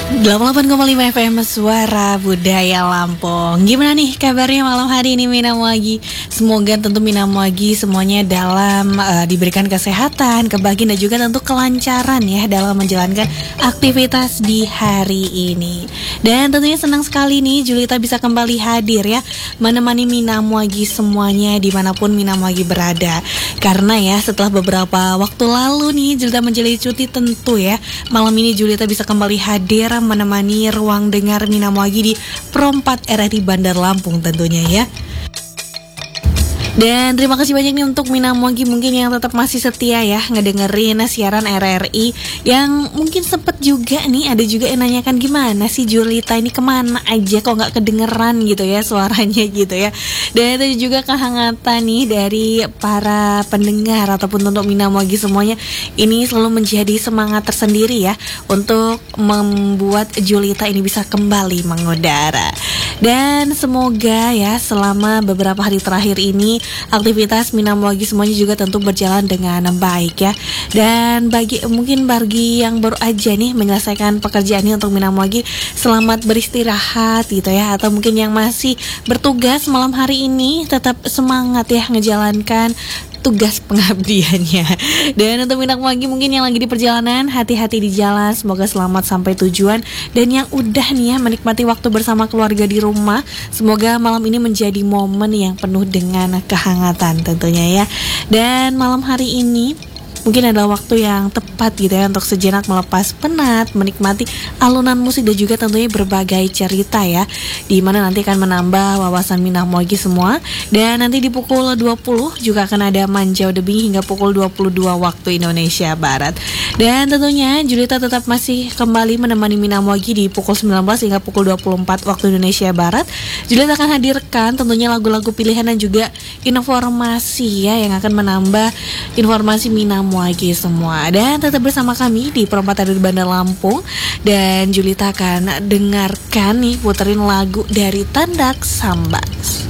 88,5 FM Suara Budaya Lampung. Gimana nih kabarnya malam hari ini Minamwagi? Semoga tentu Minamwagi semuanya dalam diberikan kesehatan, kebahagiaan dan juga tentu kelancaran ya dalam menjalankan aktivitas di hari ini. Dan tentunya senang sekali nih Julita bisa kembali hadir ya, menemani Minamwagi semuanya dimanapun Minamwagi berada. Karena ya setelah beberapa waktu lalu nih Julita menjalani cuti, tentu ya malam ini Julita bisa kembali hadir menemani ruang dengar Minamwagi di Pro 4 RRI Bandar Lampung tentunya ya. Dan terima kasih banyak nih untuk Minamwagi mungkin yang tetap masih setia ya ngedengerin siaran RRI, yang mungkin sempet juga nih ada juga yang nanyakan gimana sih Julita ini kemana aja kok nggak kedengeran gitu ya suaranya gitu ya. Dan itu juga kehangatan nih dari para pendengar ataupun untuk Minamwagi semuanya, ini selalu menjadi semangat tersendiri ya untuk membuat Julita ini bisa kembali mengudara. Dan semoga ya selama beberapa hari terakhir ini aktivitas Minamwagi semuanya juga tentu berjalan dengan baik ya. Dan bagi yang baru aja nih menyelesaikan pekerjaannya untuk Minamwagi, selamat beristirahat gitu ya. Atau mungkin yang masih bertugas malam hari ini tetap semangat ya ngejalankan tugas pengabdiannya. Dan untuk Minamwagi mungkin yang lagi di perjalanan, hati-hati di jalan, semoga selamat sampai tujuan. Dan yang udah nih ya menikmati waktu bersama keluarga di rumah, semoga malam ini menjadi momen yang penuh dengan kehangatan tentunya ya. Dan malam hari ini mungkin adalah waktu yang tepat gitu ya untuk sejenak melepas penat, menikmati alunan musik dan juga tentunya berbagai cerita ya, di mana nanti akan menambah wawasan Minamwagi semua. Dan nanti di pukul 20 juga akan ada Manjau Debing hingga pukul 22 waktu Indonesia Barat. Dan tentunya Julita tetap masih kembali menemani Minamwagi di pukul 19 hingga pukul 24 waktu Indonesia Barat. Julita akan hadirkan tentunya lagu-lagu pilihan dan juga informasi ya yang akan menambah informasi Minamwagi semua. Dan tetap bersama kami di Pro 4 RRI Bandar Lampung. Dan Julita akan dengarkan nih, puterin lagu dari Tandak Sambas.